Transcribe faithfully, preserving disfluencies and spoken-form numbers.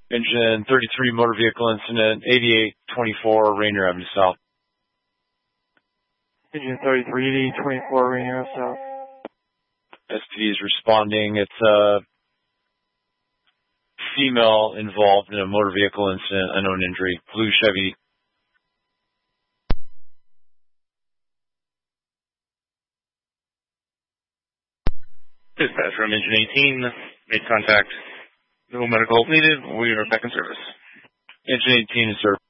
Engine thirty-three, motor vehicle incident, eighty-eight twenty-four, Rainier Avenue South. Engine thirty-three, eighty-eight twenty-four, Rainier Avenue South. S P D is responding. It's a female involved in a motor vehicle incident, unknown injury, blue Chevy. Dispatch from Engine eighteen, made contact. No medical needed. We are back in service. Engine eighteen is served.